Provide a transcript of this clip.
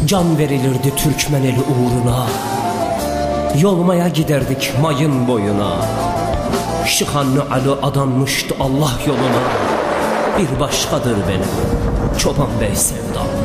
Can verilirdi Türkmen eli uğruna. Yolmaya giderdik mayın boyuna. Şıkanlı Ali adanmıştı Allah yoluna. Bir başkadır benim Çoban Bey sevdam.